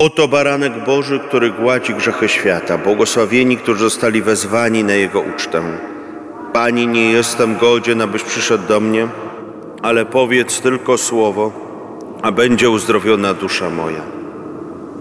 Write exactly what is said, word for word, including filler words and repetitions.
Oto baranek Boży, który gładzi grzechy świata. Błogosławieni, którzy zostali wezwani na Jego ucztę. Pani, nie jestem godzien, abyś przyszedł do mnie, ale powiedz tylko słowo, a będzie uzdrowiona dusza moja.